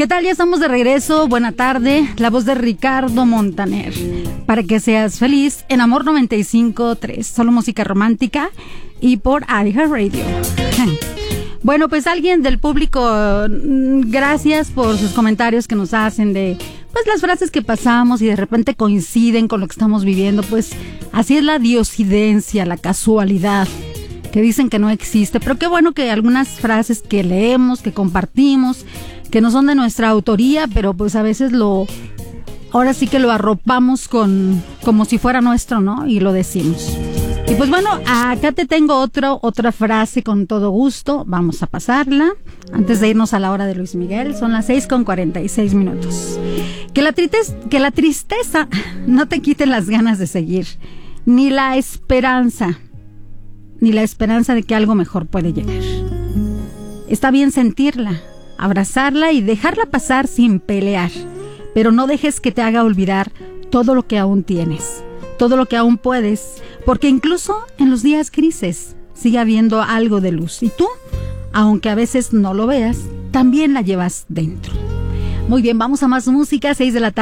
¿Qué tal? Ya estamos de regreso. Buena tarde. La voz de Ricardo Montaner. Para que seas feliz en Amor 95.3. Solo música romántica y por iHeartRadio. Bueno, pues alguien del público, gracias por sus comentarios que nos hacen de pues las frases que pasamos y de repente coinciden con lo que estamos viviendo. Pues así es la diosidencia, la casualidad, que dicen que no existe. Pero qué bueno que algunas frases que leemos, que compartimos, que no son de nuestra autoría, pero pues a veces ahora sí que lo arropamos como si fuera nuestro, ¿no? Y lo decimos. Y pues bueno, acá te tengo otra frase con todo gusto. Vamos a pasarla antes de irnos a la hora de Luis Miguel. Son las 6:46. Que la tristeza no te quite las ganas de seguir, ni la esperanza de que algo mejor puede llegar. Está bien sentirla, abrazarla y dejarla pasar sin pelear, pero no dejes que te haga olvidar todo lo que aún tienes, todo lo que aún puedes, porque incluso en los días grises sigue habiendo algo de luz y tú, aunque a veces no lo veas, también la llevas dentro. Muy bien, vamos a más música.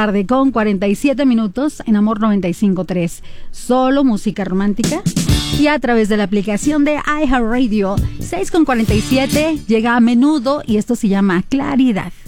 6:47 en Amor 95.3. Solo música romántica y a través de la aplicación de iHeartRadio. 6:47 llega a Menudo y esto se llama Claridad.